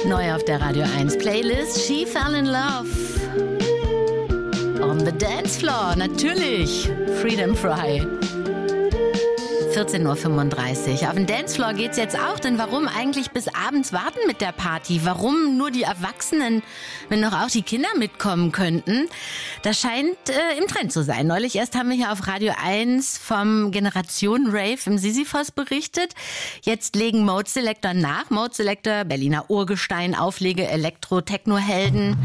Neu auf der Radio 1 Playlist, She Fell in Love. On the Dance Floor, natürlich. Freedom Fry. 14.35 Uhr. Auf den Dancefloor geht's jetzt auch, denn warum eigentlich bis abends warten mit der Party? Warum nur die Erwachsenen, wenn doch auch die Kinder mitkommen könnten? Das scheint im Trend zu sein. Neulich erst haben wir hier auf Radio 1 vom Generation Rave im Sisyphos berichtet. Jetzt legen Mode Selector nach. Mode Selector, Berliner Urgestein, Auflege, Elektro, Techno-Helden.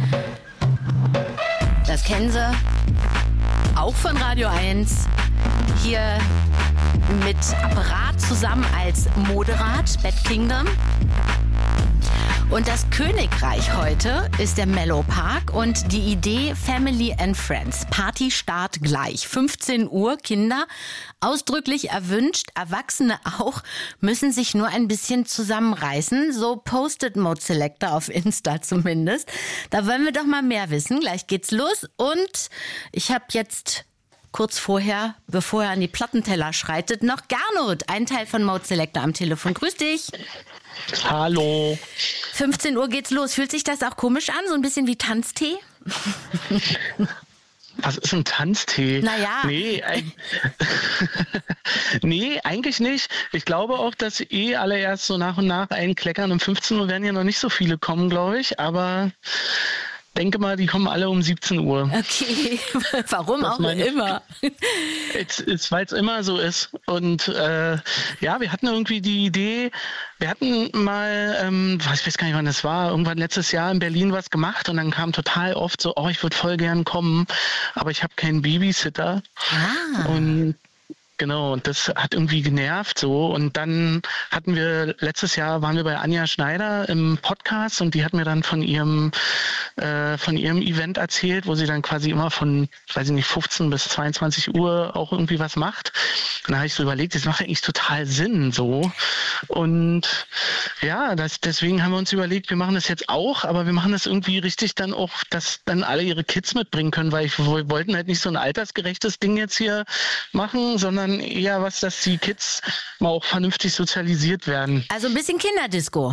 Das kennen Sie. Auch von Radio 1. Hier mit Apparat zusammen als Moderat, Bad Kingdom. Und das Königreich heute ist der Mellow Park und die Idee Family and Friends. Partystart gleich. 15 Uhr, Kinder, ausdrücklich erwünscht, Erwachsene auch, müssen sich nur ein bisschen zusammenreißen. So postet Mode Selector auf Insta zumindest. Da wollen wir doch mal mehr wissen. Gleich geht's los und ich habe jetzt kurz vorher, bevor er an die Plattenteller schreitet, noch Gernot, ein Teil von Mode Selector am Telefon. Grüß dich. Hallo. 15 Uhr geht's los. Fühlt sich das auch komisch an? So ein bisschen wie Tanztee? Was ist ein Tanztee? Naja. Nee, eigentlich nicht. Ich glaube auch, dass alle erst so nach und nach einkleckern. Um 15 Uhr werden ja noch nicht so viele kommen, glaube ich. Aber denke mal, die kommen alle um 17 Uhr. Okay, warum auch immer. Weil es immer so ist. Und wir hatten irgendwie die Idee, wir hatten mal, ich weiß gar nicht, wann das war, irgendwann letztes Jahr in Berlin was gemacht und dann kam total oft so, ich würde voll gern kommen, aber ich habe keinen Babysitter. Und genau, und das hat irgendwie genervt so. Und dann letztes Jahr waren wir bei Anja Schneider im Podcast und die hat mir dann von ihrem Event erzählt, wo sie dann quasi immer von, 15 bis 22 Uhr auch irgendwie was macht. Und da habe ich so überlegt, das macht eigentlich total Sinn so. Und ja, deswegen haben wir uns überlegt, wir machen das jetzt auch, aber wir machen das irgendwie richtig dann auch, dass dann alle ihre Kids mitbringen können, weil wir wollten halt nicht so ein altersgerechtes Ding jetzt hier machen, sondern eher was, dass die Kids mal auch vernünftig sozialisiert werden. Also ein bisschen Kinderdisco.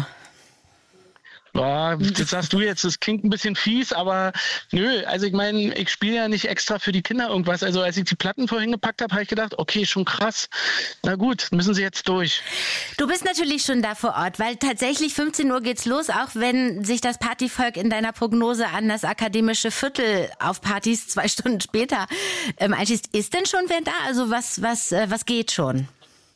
Ja, das sagst du jetzt, das klingt ein bisschen fies, aber nö, also ich meine, ich spiele ja nicht extra für die Kinder irgendwas. Also als ich die Platten vorhin gepackt habe, habe ich gedacht, okay, schon krass. Na gut, müssen sie jetzt durch. Du bist natürlich schon da vor Ort, weil tatsächlich 15 Uhr geht's los, auch wenn sich das Partyvolk in deiner Prognose an das akademische Viertel auf Partys 2 Stunden später einschießt. Ist denn schon wer da? Also was geht schon?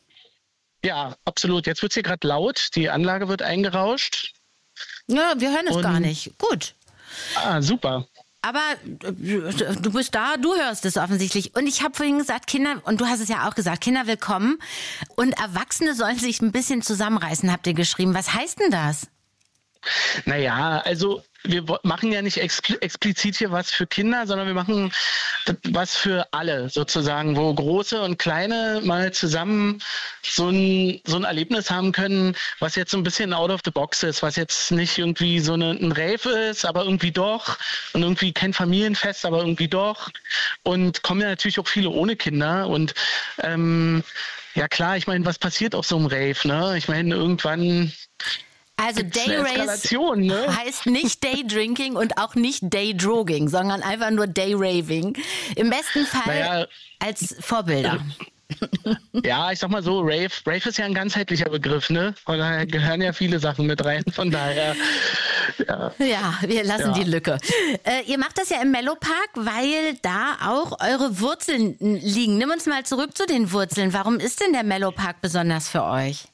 Ja, absolut. Jetzt wird's hier gerade laut, die Anlage wird eingerauscht. Ja, wir hören es gar nicht. Gut. Super. Aber du bist da, du hörst es offensichtlich. Und ich habe vorhin gesagt, Kinder, und du hast es ja auch gesagt, Kinder willkommen und Erwachsene sollen sich ein bisschen zusammenreißen, habt ihr geschrieben. Was heißt denn das? Naja, also wir machen ja nicht explizit hier was für Kinder, sondern wir machen was für alle sozusagen, wo Große und Kleine mal zusammen so ein Erlebnis haben können, was jetzt so ein bisschen out of the box ist, was jetzt nicht irgendwie so ein Rave ist, aber irgendwie doch und irgendwie kein Familienfest, aber irgendwie doch und kommen ja natürlich auch viele ohne Kinder und ja klar, ich meine, was passiert auf so einem Rave, ne? Ich meine, irgendwann also Day-Race heißt nicht Day-Drinking und auch nicht Day-Drogging, sondern einfach nur Day-Raving. Im besten Fall als Vorbilder. Ja, ich sag mal so, Rave ist ja ein ganzheitlicher Begriff, ne? Und da gehören ja viele Sachen mit rein, von daher. Ja, wir lassen die Lücke. Ihr macht das ja im Mellow Park, weil da auch eure Wurzeln liegen. Nimm uns mal zurück zu den Wurzeln. Warum ist denn der Mellow Park besonders für euch?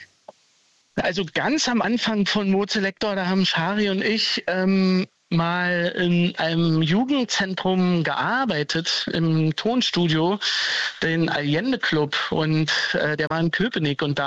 Also ganz am Anfang von Mode Selector, da haben Shari und ich mal in einem Jugendzentrum gearbeitet, im Tonstudio, den Allende Club und der war in Köpenick und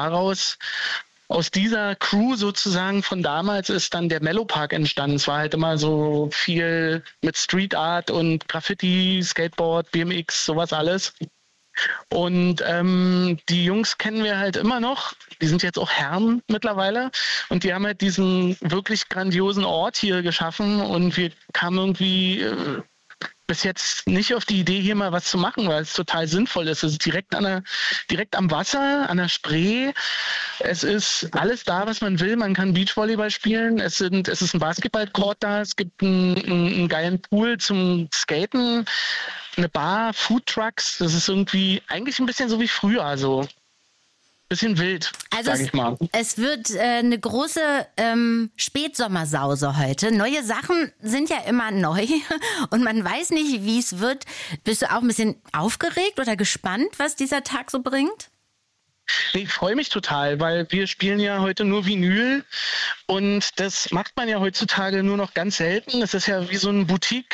aus dieser Crew sozusagen von damals ist dann der Mellow Park entstanden. Es war halt immer so viel mit Street Art und Graffiti, Skateboard, BMX, sowas alles. Und die Jungs kennen wir halt immer noch. Die sind jetzt auch Herren mittlerweile. Und die haben halt diesen wirklich grandiosen Ort hier geschaffen. Und wir kamen irgendwie bis jetzt nicht auf die Idee, hier mal was zu machen, weil es total sinnvoll ist. Es ist direkt am Wasser, an der Spree. Es ist alles da, was man will. Man kann Beachvolleyball spielen. Es ist ein Basketballcourt da. Es gibt einen geilen Pool zum Skaten, eine Bar, Foodtrucks. Das ist irgendwie eigentlich ein bisschen so wie früher, so. Bisschen wild, sag ich mal. Es wird eine große Spätsommersause heute. Neue Sachen sind ja immer neu und man weiß nicht, wie es wird. Bist du auch ein bisschen aufgeregt oder gespannt, was dieser Tag so bringt? Ich freue mich total, weil wir spielen ja heute nur Vinyl und das macht man ja heutzutage nur noch ganz selten. Das ist ja wie so ein Boutique.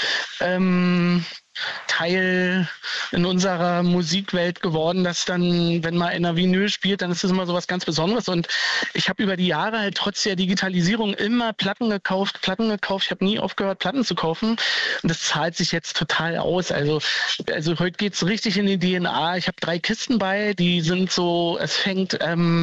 Teil in unserer Musikwelt geworden, dass dann, wenn mal einer Vinyl spielt, dann ist das immer so was ganz Besonderes. Und ich habe über die Jahre halt trotz der Digitalisierung immer Platten gekauft. Ich habe nie aufgehört, Platten zu kaufen. Und das zahlt sich jetzt total aus. Also heute geht's richtig in die DNA. Ich habe 3 Kisten bei, die sind so, es fängt...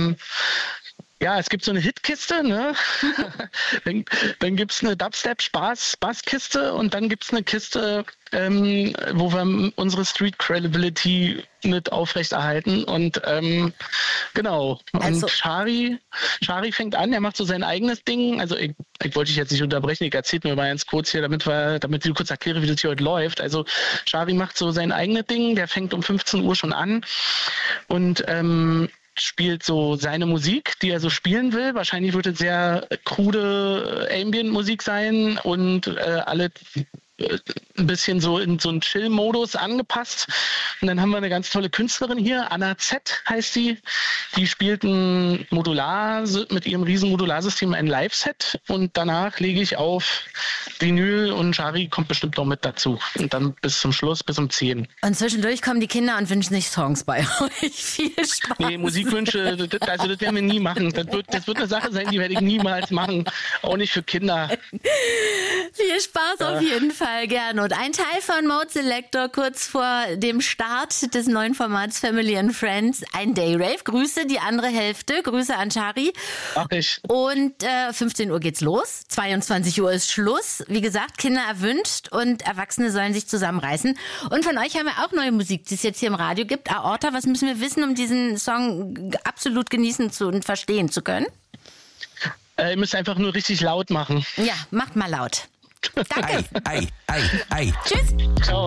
es gibt so eine Hitkiste, ne? Dann gibt es eine Dubstep-Basskiste und dann gibt es eine Kiste, wo wir unsere Street Credibility mit aufrechterhalten. Und genau. Und Shari fängt an, er macht so sein eigenes Ding. Also ich wollte dich jetzt nicht unterbrechen, ich erzähle mir mal ganz kurz hier, damit ich kurz erkläre, wie das hier heute läuft. Also Shari macht so sein eigenes Ding, der fängt um 15 Uhr schon an und spielt so seine Musik, die er so spielen will. Wahrscheinlich wird es sehr krude Ambient-Musik sein und alle ein bisschen so in so einen Chill-Modus angepasst. Und dann haben wir eine ganz tolle Künstlerin hier, Anna Z heißt sie. Die spielt mit ihrem riesen Modularsystem ein Live-Set und danach lege ich auf Vinyl und Shari kommt bestimmt noch mit dazu. Und dann bis zum Schluss, bis um 10. Und zwischendurch kommen die Kinder und wünschen sich Songs bei euch. Viel Spaß. Nee, Musikwünsche, das werden wir nie machen. Das wird eine Sache sein, die werde ich niemals machen. Auch nicht für Kinder. Viel Spaß auf jeden Fall. Gerne. Und ein Teil von Mode Selector kurz vor dem Start des neuen Formats Family and Friends, ein Dayrave. Grüße die andere Hälfte. Grüße an Shari. Ach ich. Und 15 Uhr geht's los. 22 Uhr ist Schluss. Wie gesagt, Kinder erwünscht und Erwachsene sollen sich zusammenreißen. Und von euch haben wir auch neue Musik, die es jetzt hier im Radio gibt. Aorta, was müssen wir wissen, um diesen Song absolut genießen und verstehen zu können? Ihr müsst einfach nur richtig laut machen. Ja, macht mal laut. Danke. Ei. Tschüss. Ciao.